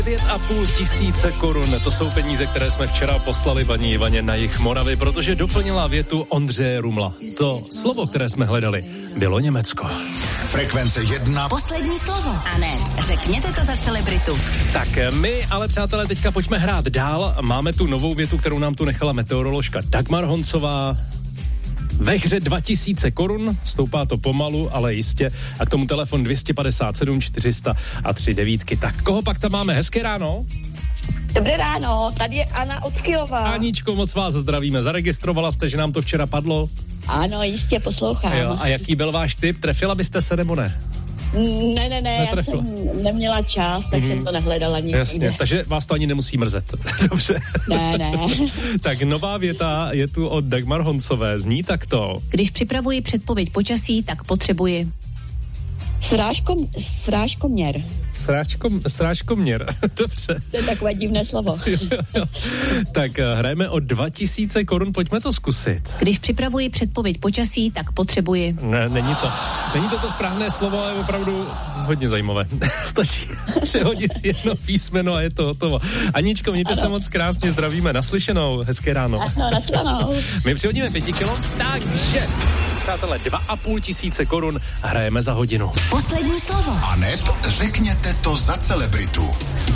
9,5 tisíce korun, to jsou peníze, které jsme včera poslali paní Ivaně na jih Moravy, protože doplnila větu Ondřeje Rumla. To slovo, které jsme hledali, bylo Německo. Frekvence 1. Poslední slovo. A ne, řekněte to za celebritu. Tak my, ale přátelé, teďka pojďme hrát dál. Máme tu novou větu, kterou nám tu nechala meteoroložka Dagmar Honcová. Ve hře 2000 korun, stoupá to pomalu, ale jistě. A k tomu telefon 257 400 a 39. Tak koho pak tam máme? Hezké ráno. Dobré ráno, tady je Anna od Kyjova. Aničko, moc vás zdravíme. Zaregistrovala jste, že nám to včera padlo? Ano, jistě, poslouchám. Jo, a jaký byl váš tip? Trefila byste se nebo ne? Ne, já jsem neměla čas, tak jsem to nehledala nikdy. Jasně, takže vás to ani nemusí mrzet. Dobře. Ne. Tak nová věta je tu od Dagmar Honcové, zní takto. Když připravuji předpověď počasí, tak potřebuji... Srážkoměr. Srážkoměr, dobře. To je takové divné slovo. Tak hrajeme o 2000 korun, pojďme to zkusit. Když připravuji předpověď počasí, tak potřebuji... Ne, není to správné slovo, ale opravdu hodně zajímavé. Stačí přehodit jedno písmeno a je to hotovo. Aničko, mějte se moc krásně, zdravíme, naslyšenou, hezké ráno. Naslyšenou. My přihodíme 5 kilo, takže, přátelé, 2,5 tisíce korun hrajeme za hodinu. Poslední slovo. A neb řekněte to za celebritu.